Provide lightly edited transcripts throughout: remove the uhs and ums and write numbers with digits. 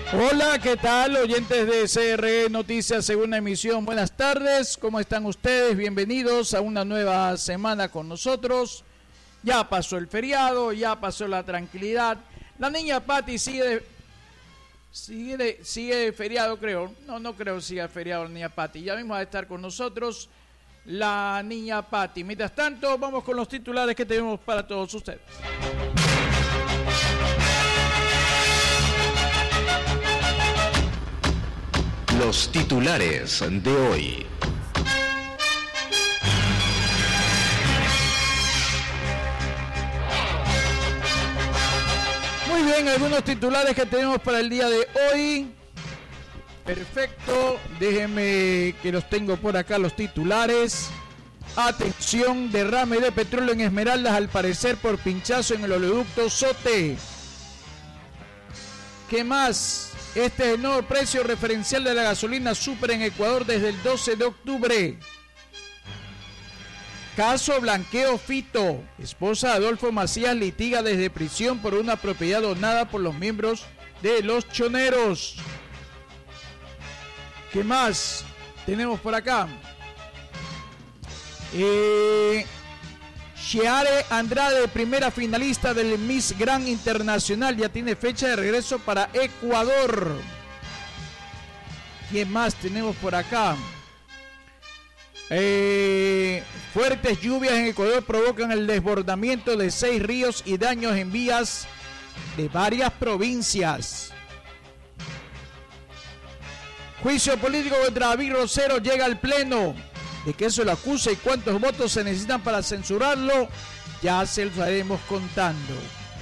Hola, ¿qué tal? Oyentes de CRE Noticias, segunda emisión. Buenas tardes, ¿cómo están ustedes? Bienvenidos a una nueva semana con nosotros. Ya pasó el feriado, ya pasó la tranquilidad. La niña Patti sigue de feriado, creo. No creo que siga feriado la niña Patti. Ya mismo va a estar con nosotros la niña Patti. Mientras tanto, vamos con los titulares que tenemos para todos ustedes. Los titulares de hoy. Muy bien, algunos titulares que tenemos para el día de hoy. Perfecto, déjenme que los tengo por acá, los titulares. Atención, derrame de petróleo en Esmeraldas, al parecer por pinchazo en el oleoducto Sote. ¿Qué más? Este es el nuevo precio referencial de la gasolina super en Ecuador desde el 12 de octubre. Caso blanqueo Fito. Esposa de Adolfo Macías litiga desde prisión por una propiedad donada por los miembros de los Choneros. ¿Qué más tenemos por acá? Sheare Andrade, primera finalista del Miss Grand Internacional, ya tiene fecha de regreso para Ecuador. ¿Quién más tenemos por acá? Fuertes lluvias en Ecuador provocan el desbordamiento de 6 ríos y daños en vías de varias provincias. Juicio político contra David Rosero llega al pleno. ¿De qué se lo acusa y cuántos votos se necesitan para censurarlo? Ya se lo estaremos contando.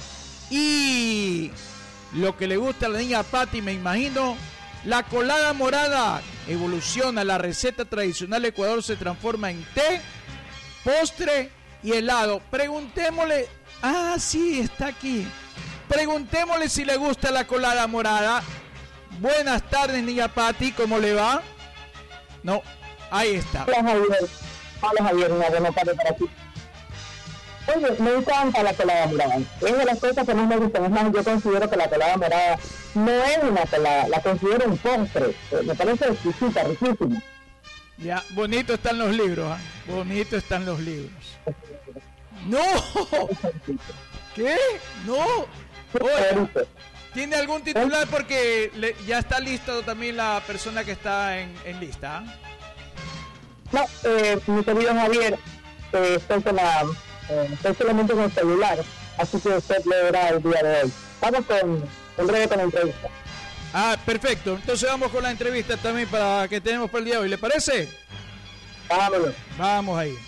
Y lo que le gusta a la niña Patti, me imagino, la colada morada. Evoluciona, la receta tradicional de Ecuador se transforma en té, postre y helado. Preguntémosle, sí, está aquí. Preguntémosle si le gusta la colada morada. Buenas tardes, niña Patti, ¿cómo le va? No. Ahí está. Hola Javier, una buena tarde para ti. Oye, me encanta la colada morada. Es de las cosas que más me gustan. Es más, yo considero que la colada morada no es una colada, la considero un postre. Me parece exquisita, riquísima. Ya, bonito están los libros, ¿eh? Bonito están los libros. ¡No! ¿Qué? ¡No! Oye, ¿tiene algún titular? Porque ya está listo también la persona que está en lista, ¿eh? No, mi querido Javier, estoy solamente con el celular, así que usted lo verá el día de hoy. Vamos en breve con la entrevista. Perfecto. Entonces vamos con la entrevista también para que tenemos para el día de hoy. ¿Le parece? Vámonos. Vamos ahí.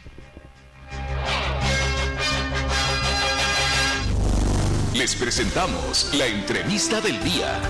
Les presentamos la entrevista del día.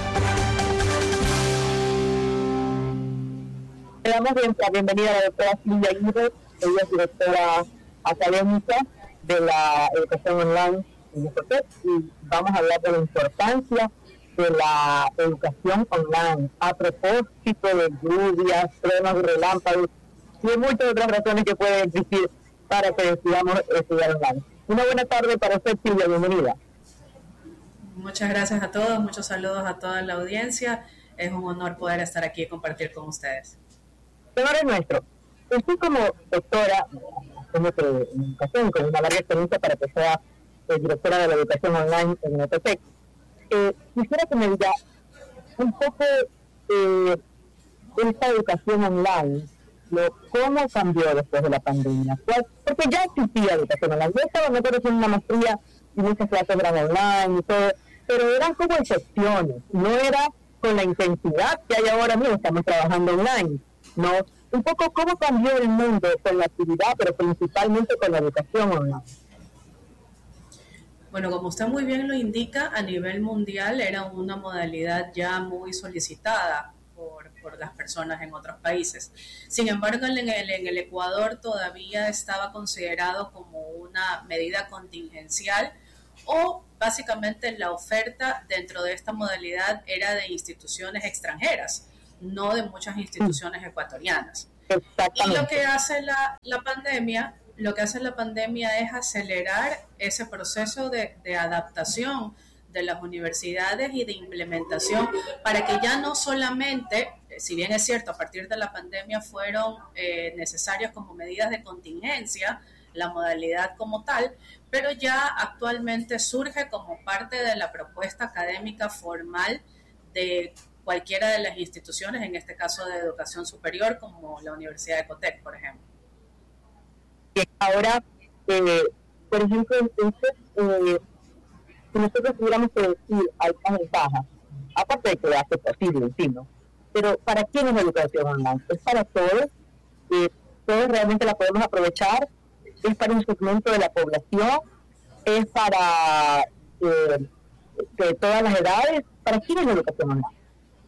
Le damos la bienvenida a la doctora Silvia Aguirre. Ella es directora académica de la educación online en UNICEF, y vamos a hablar de la importancia de la educación online a propósito de lluvias, truenos, relámpagos y de muchas otras razones que pueden existir para que decidamos estudiar online. Una buena tarde para usted, Silvia, bienvenida. Muchas gracias a todos, muchos saludos a toda la audiencia. Es un honor poder estar aquí y compartir con ustedes. Honor es nuestro. Usted como doctora en educación, con una larga experiencia para que sea directora de la educación online en UNICEF, quisiera que me diga un poco esta educación online, cómo cambió después de la pandemia. Porque ya existía educación online. Yo estaba nosotros en una maestría y muchas clases eran online y todo, pero eran como excepciones, no era con la intensidad que hay ahora mismo. Estamos trabajando online, ¿no? Un poco cómo cambió el mundo con la actividad, pero principalmente con la educación online. Bueno, como usted muy bien lo indica, a nivel mundial era una modalidad ya muy solicitada por las personas en otros países. Sin embargo, en el Ecuador todavía estaba considerado como una medida contingencial, o básicamente la oferta dentro de esta modalidad era de instituciones extranjeras, no de muchas instituciones ecuatorianas. Y lo que hace la pandemia es acelerar ese proceso de adaptación las universidades y de implementación para que ya no solamente, si bien es cierto, a partir de la pandemia fueron necesarias como medidas de contingencia, la modalidad como tal, pero ya actualmente surge como parte de la propuesta académica formal de cualquiera de las instituciones, en este caso de educación superior, como la Universidad de Ecotec, por ejemplo. Ahora, por ejemplo, entonces, si nosotros tuviéramos que decir algunas ventajas, aparte de que hace posible, sí, ¿no? Pero ¿para quién es la educación online? Es para todos, todos realmente la podemos aprovechar, es para un segmento de la población, es para de todas las edades. ¿Para quién es la educación online?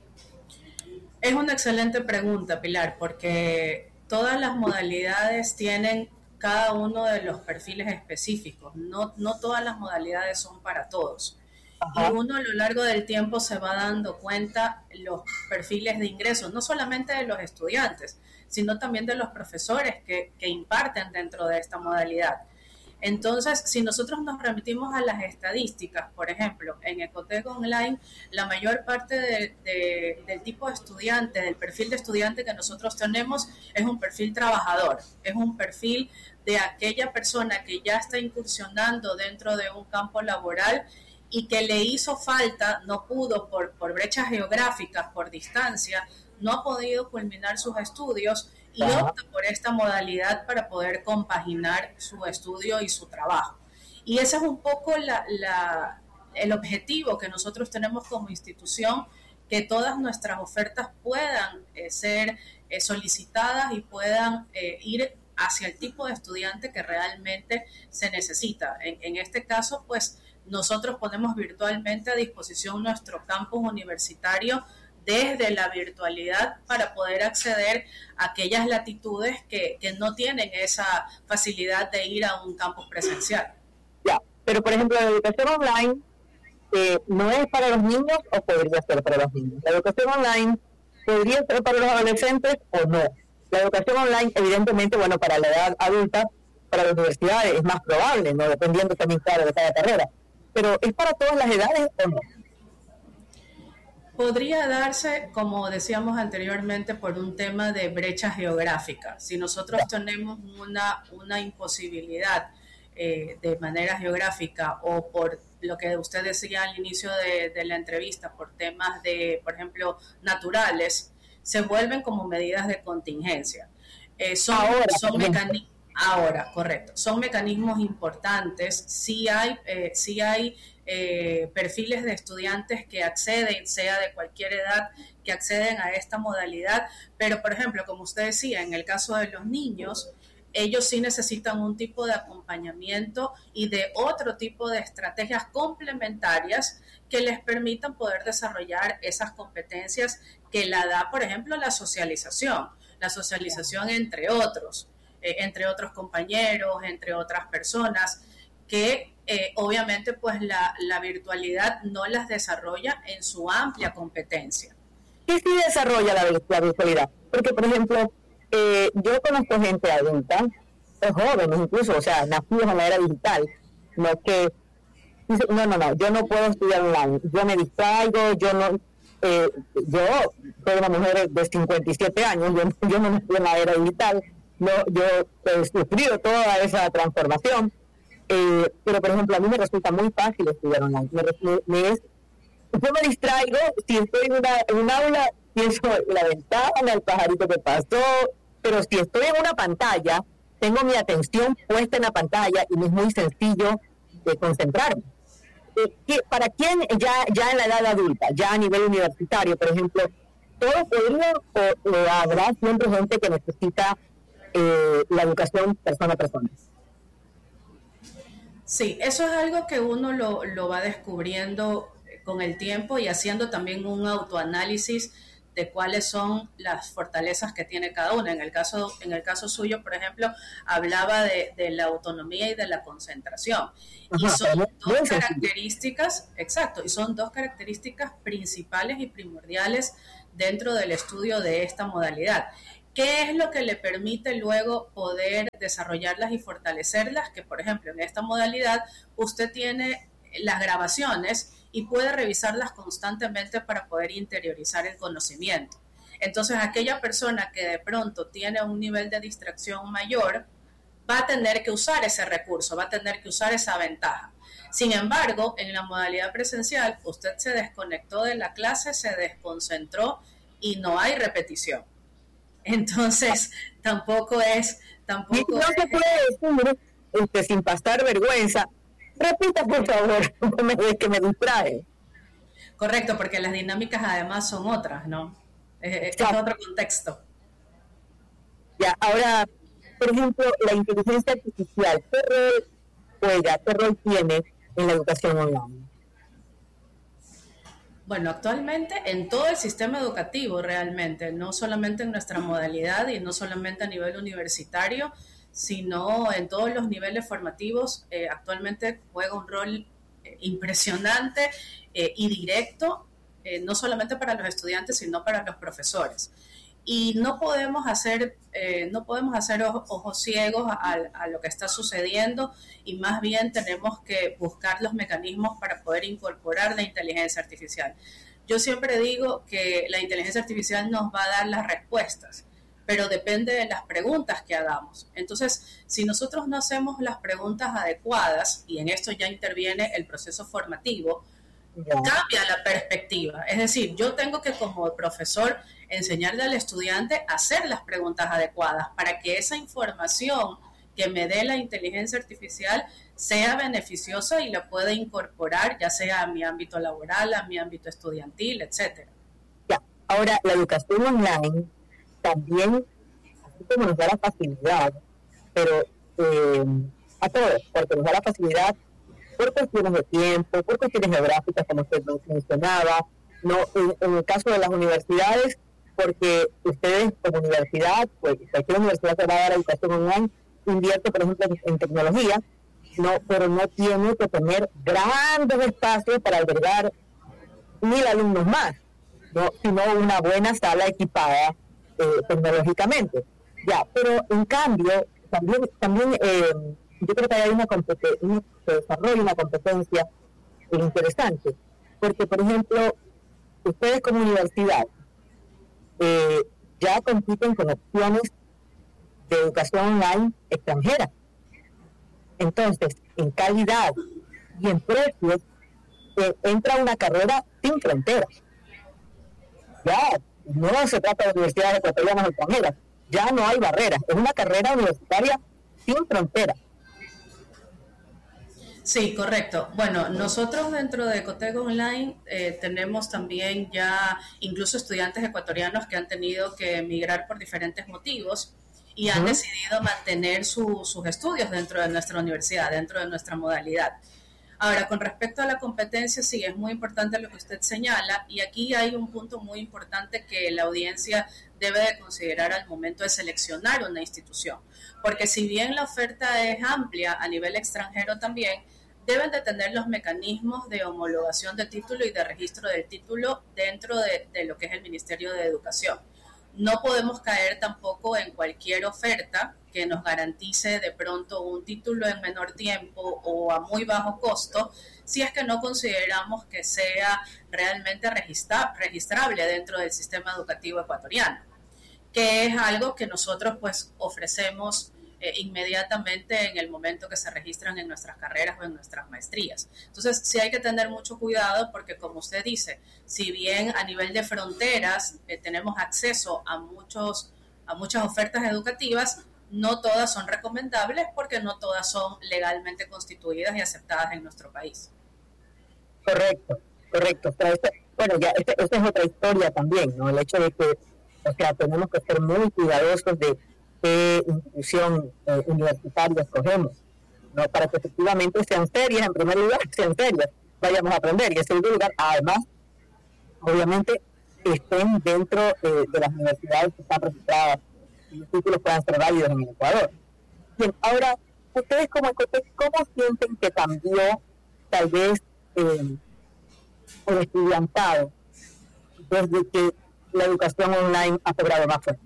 Es una excelente pregunta, Pilar, porque todas las modalidades tienen cada uno de los perfiles específicos. No todas las modalidades son para todos. Ajá. Y uno a lo largo del tiempo se va dando cuenta los perfiles de ingresos, no solamente de los estudiantes, sino también de los profesores que imparten dentro de esta modalidad. Entonces, si nosotros nos remitimos a las estadísticas, por ejemplo, en Ecotec Online, la mayor parte del tipo de estudiante, del perfil de estudiante que nosotros tenemos, es un perfil trabajador, es un perfil de aquella persona que ya está incursionando dentro de un campo laboral y que le hizo falta, no pudo por brechas geográficas, por distancia, no ha podido culminar sus estudios y opta por esta modalidad para poder compaginar su estudio y su trabajo. Y ese es un poco el objetivo que nosotros tenemos como institución, que todas nuestras ofertas puedan ser solicitadas y puedan ir hacia el tipo de estudiante que realmente se necesita. En este caso, pues nosotros ponemos virtualmente a disposición nuestro campus universitario desde la virtualidad para poder acceder a aquellas latitudes que no tienen esa facilidad de ir a un campus presencial. Ya, pero por ejemplo la educación online no es para los niños o podría ser para los niños. La educación online podría ser para los adolescentes o no. La educación online evidentemente, bueno, para la edad adulta, para la universidad es más probable, ¿no? Dependiendo también, claro, de cada carrera. Pero ¿es para todas las edades o no? Podría darse, como decíamos anteriormente, por un tema de brecha geográfica. Si nosotros tenemos una imposibilidad de manera geográfica o por lo que usted decía al inicio de la entrevista, por temas de, por ejemplo, naturales, se vuelven como medidas de contingencia. Son mecanismos importantes. Sí hay perfiles de estudiantes que acceden, sea de cualquier edad, que acceden a esta modalidad, pero por ejemplo, como usted decía, en el caso de los niños, ellos sí necesitan un tipo de acompañamiento y de otro tipo de estrategias complementarias que les permitan poder desarrollar esas competencias que la da, por ejemplo, la socialización entre otros compañeros, entre otras personas, que obviamente pues la virtualidad no las desarrolla en su amplia competencia. ¿Qué sí desarrolla la virtualidad? Porque, por ejemplo, yo conozco gente adulta, jóvenes incluso, o sea, nacidos en la era digital, no que dice, no, yo no puedo estudiar online, yo me distraigo, yo soy una mujer de 57 años, yo no estoy en la era digital, no, yo he sufrido toda esa transformación, pero por ejemplo a mí me resulta muy fácil estudiar online, yo me distraigo, si estoy en un aula, pienso en la ventana, el pajarito que pasó, pero si estoy en una pantalla, tengo mi atención puesta en la pantalla y me es muy sencillo de concentrarme. ¿Para quién ya en la edad adulta, ya a nivel universitario, por ejemplo, todos podrían o habrá siempre gente que necesita la educación persona a persona? Sí, eso es algo que uno lo va descubriendo con el tiempo y haciendo también un autoanálisis de cuáles son las fortalezas que tiene cada una. En el caso suyo, por ejemplo, hablaba de la autonomía y de la concentración. Y son dos características, exacto, y son dos características principales y primordiales dentro del estudio de esta modalidad. ¿Qué es lo que le permite luego poder desarrollarlas y fortalecerlas? Que, por ejemplo, en esta modalidad usted tiene las grabaciones y puede revisarlas constantemente para poder interiorizar el conocimiento. Entonces, aquella persona que de pronto tiene un nivel de distracción mayor va a tener que usar ese recurso, va a tener que usar esa ventaja. Sin embargo, en la modalidad presencial, usted se desconectó de la clase, se desconcentró y no hay repetición. Entonces, tampoco es... Y no se puede decir, sin pasar vergüenza, repita por favor, que me distrae. Correcto, porque las dinámicas además son otras, ¿no? Es otro contexto. Ya, ahora, por ejemplo, la inteligencia artificial, ¿qué rol juega, qué rol tiene en la educación online? Bueno, actualmente en todo el sistema educativo realmente, no solamente en nuestra modalidad y no solamente a nivel universitario, sino en todos los niveles formativos, actualmente juega un rol impresionante y directo, no solamente para los estudiantes, sino para los profesores. Y no podemos hacer ojos ciegos a lo que está sucediendo, y más bien tenemos que buscar los mecanismos para poder incorporar la inteligencia artificial. Yo siempre digo que la inteligencia artificial nos va a dar las respuestas, pero depende de las preguntas que hagamos. Entonces, si nosotros no hacemos las preguntas adecuadas, y en esto ya interviene el proceso formativo, cambia la perspectiva. Es decir, yo tengo que como profesor enseñarle al estudiante a hacer las preguntas adecuadas para que esa información que me dé la inteligencia artificial sea beneficiosa y la pueda incorporar ya sea a mi ámbito laboral, a mi ámbito estudiantil, etcétera. Ya. Ahora, la educación online también, así como nos da la facilidad, pero a todos, porque nos da la facilidad por cuestiones de tiempo, por cuestiones geográficas, como usted mencionaba, no, en el caso de las universidades, porque ustedes como universidad, pues cualquier universidad que va a dar educación online, invierte, por ejemplo, en tecnología, pero no tiene que tener grandes espacios para albergar 1,000 alumnos más, sino una buena sala equipada tecnológicamente. Ya, pero en cambio, también yo creo que hay se desarrolla una competencia interesante, porque, por ejemplo, ustedes como universidad ya compiten con opciones de educación online extranjera. Entonces, en calidad y en precios, entra una carrera sin fronteras. Ya no se trata de universidades ecuatorianas o extranjeras, ya no hay barreras, es una carrera universitaria sin fronteras. Sí, correcto. Bueno, nosotros dentro de Ecotec Online tenemos también ya incluso estudiantes ecuatorianos que han tenido que emigrar por diferentes motivos y han decidido mantener sus estudios dentro de nuestra universidad, dentro de nuestra modalidad. Ahora, con respecto a la competencia, sí, es muy importante lo que usted señala, y aquí hay un punto muy importante que la audiencia debe de considerar al momento de seleccionar una institución, porque si bien la oferta es amplia a nivel extranjero también, deben de tener los mecanismos de homologación de título y de registro del título dentro de lo que es el Ministerio de Educación. No podemos caer tampoco en cualquier oferta que nos garantice de pronto un título en menor tiempo o a muy bajo costo, si es que no consideramos que sea realmente registrable dentro del sistema educativo ecuatoriano, que es algo que nosotros pues ofrecemos inmediatamente en el momento que se registran en nuestras carreras o en nuestras maestrías. Entonces, sí hay que tener mucho cuidado porque, como usted dice, si bien a nivel de fronteras tenemos acceso a muchas ofertas educativas, no todas son recomendables porque no todas son legalmente constituidas y aceptadas en nuestro país. Correcto. Pero esta es otra historia también, ¿no? El hecho de que, tenemos que ser muy cuidadosos de qué institución universitaria escogemos, ¿no? Para que efectivamente sean serias, en primer lugar, vayamos a aprender, y en segundo lugar, además, obviamente, estén dentro de las universidades que están registradas y los títulos puedan ser válidos en el Ecuador. Bien, ahora, ustedes como Ecotec, ¿cómo sienten que cambió tal vez el estudiantado desde que la educación online ha cobrado más fuerza?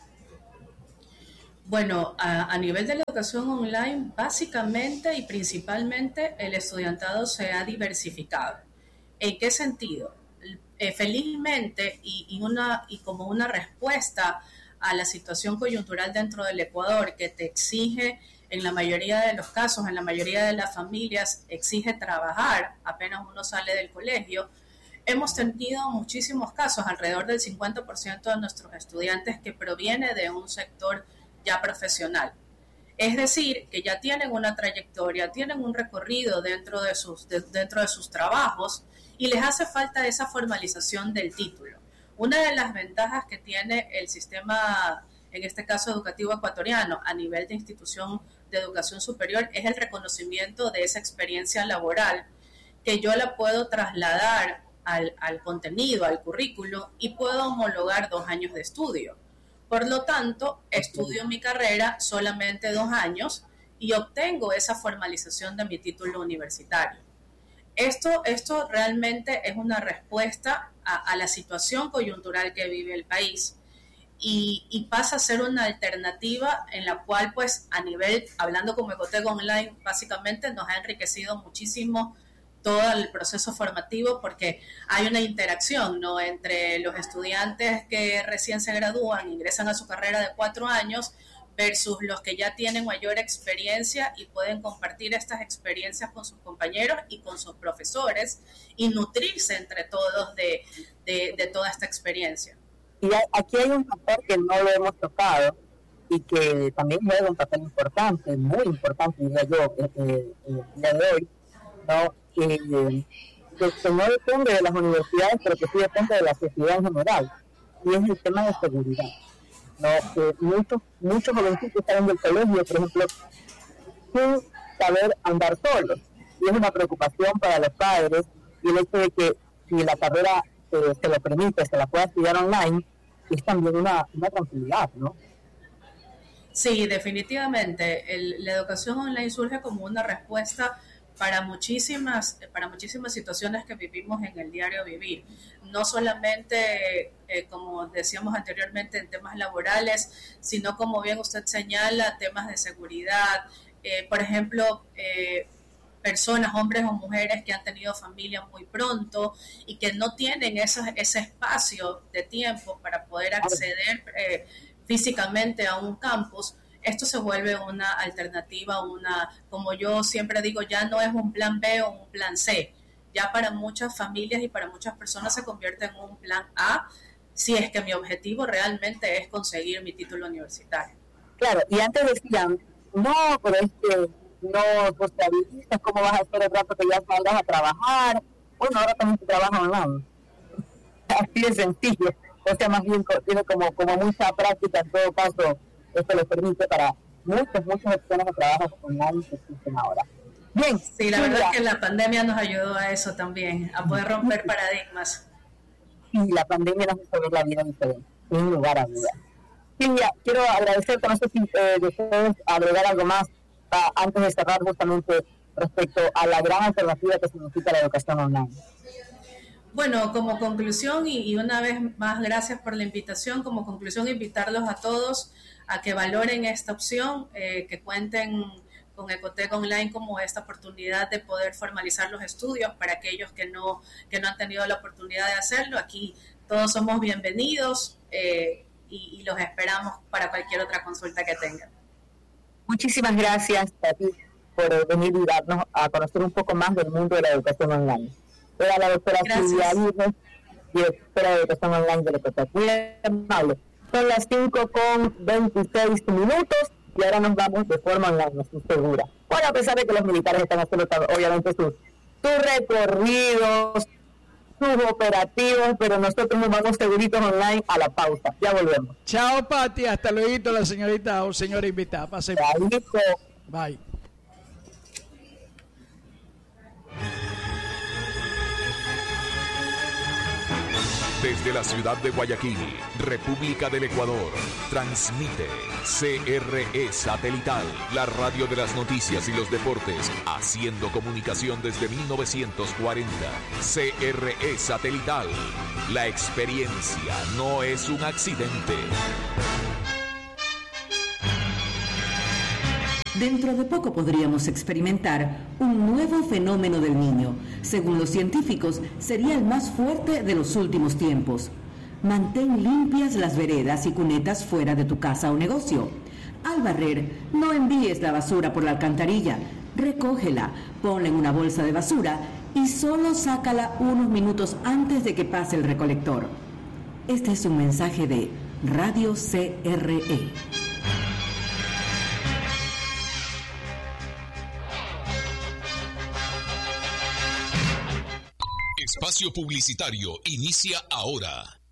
Bueno, a nivel de la educación online, básicamente y principalmente el estudiantado se ha diversificado. ¿En qué sentido? Felizmente, y como una respuesta a la situación coyuntural dentro del Ecuador, que te exige, en la mayoría de los casos, en la mayoría de las familias, exige trabajar apenas uno sale del colegio, hemos tenido muchísimos casos, alrededor del 50% de nuestros estudiantes que proviene de un sector ya profesional. Es decir, que ya tienen una trayectoria, tienen un recorrido dentro de sus trabajos y les hace falta esa formalización del título. Una de las ventajas que tiene el sistema, en este caso educativo ecuatoriano, a nivel de institución de educación superior, es el reconocimiento de esa experiencia laboral, que yo la puedo trasladar al contenido, al currículo, y puedo homologar 2 años de estudio. Por lo tanto, estudio mi carrera solamente 2 años y obtengo esa formalización de mi título universitario. Esto realmente es una respuesta a la situación coyuntural que vive el país y pasa a ser una alternativa en la cual, pues, a nivel, hablando como Ecotec Online, básicamente nos ha enriquecido muchísimo todo el proceso formativo, porque hay una interacción, ¿no?, entre los estudiantes que recién se gradúan, ingresan a su carrera de 4 años, versus los que ya tienen mayor experiencia y pueden compartir estas experiencias con sus compañeros y con sus profesores y nutrirse entre todos de toda esta experiencia. Y aquí hay un factor que no lo hemos tocado y que también juega un papel importante, muy importante, diría yo, el día de hoy, ¿no? Que no depende de las universidades, pero que sí depende de la sociedad en general, y es el tema de seguridad. ¿No? Muchos jovencitos salen del colegio, por ejemplo, sin saber andar solos, y es una preocupación para los padres, y el hecho de que si la carrera se lo permite, se la pueda estudiar online, es también una tranquilidad, ¿no? Sí, definitivamente. La educación online surge como una respuesta para muchísimas situaciones que vivimos en el diario vivir. No solamente, como decíamos anteriormente, en temas laborales, sino, como bien usted señala, temas de seguridad. Por ejemplo, personas, hombres o mujeres que han tenido familia muy pronto y que no tienen ese espacio de tiempo para poder acceder físicamente a un campus. Esto se vuelve una alternativa, como yo siempre digo, ya no es un plan B o un plan C. Ya para muchas familias y para muchas personas se convierte en un plan A, si es que mi objetivo realmente es conseguir mi título universitario. Claro, y antes decían, no, pero es que no socializas, ¿cómo vas a hacer el rato que ya salgas a trabajar? Bueno, ahora también se trabaja online. Así de sencillo. O sea, más bien tiene como mucha práctica, en todo caso. Esto lo permite para muchas personas que trabajan online que existen ahora. Bien. Sí, la verdad es que la pandemia nos ayudó a eso también, a poder romper paradigmas. Sí, la pandemia nos hizo ver la vida diferente, sin lugar a dudas. Silvia, quiero agradecerte, no sé si deseas agregar algo más antes de cerrar, justamente respecto a la gran alternativa que significa la educación online. Bueno, como conclusión, y una vez más gracias por la invitación, como conclusión invitarlos a todos a que valoren esta opción, que cuenten con Ecotec Online como esta oportunidad de poder formalizar los estudios para aquellos que no han tenido la oportunidad de hacerlo. Aquí todos somos bienvenidos y los esperamos para cualquier otra consulta que tengan. Muchísimas gracias a ti por venir y darnos a conocer un poco más del mundo de la educación online. Era la doctora Silvia Aguirre, directora de educación online de Ecotec. Muy amable. Son las 5:26 y ahora nos vamos de forma online, estoy segura. Bueno, a pesar de que los militares están haciendo obviamente sus recorridos, sus operativos, pero nosotros nos vamos seguritos online a la pausa. Ya volvemos. Chao, Pati. Hasta luego, la señorita o señora invitada. Pase. Bye. Desde la ciudad de Guayaquil, República del Ecuador, transmite CRE Satelital, la radio de las noticias y los deportes, haciendo comunicación desde 1940. CRE Satelital, la experiencia no es un accidente. Dentro de poco podríamos experimentar un nuevo fenómeno del Niño. Según los científicos, sería el más fuerte de los últimos tiempos. Mantén limpias las veredas y cunetas fuera de tu casa o negocio. Al barrer, no envíes la basura por la alcantarilla. Recógela, ponla en una bolsa de basura y solo sácala unos minutos antes de que pase el recolector. Este es un mensaje de Radio CRE. Espacio publicitario inicia ahora.